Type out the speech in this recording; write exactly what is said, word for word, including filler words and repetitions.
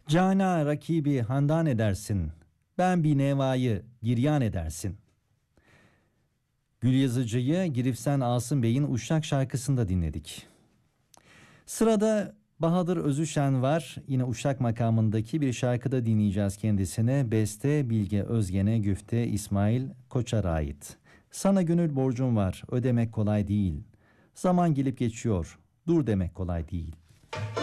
Cana rakibi handan edersin. Ben bir nevayı giryan edersin. Gülyazıcı'yı Girifsen Asım Bey'in Uşak şarkısında dinledik. Sırada Bahadır Özüşen var. Yine Uşak makamındaki bir şarkıda dinleyeceğiz kendisine. Beste Bilge Özgen'e, güfte İsmail Koçar'a ait. Sana gönül borcum var, ödemek kolay değil. Zaman gelip geçiyor, dur demek kolay değil.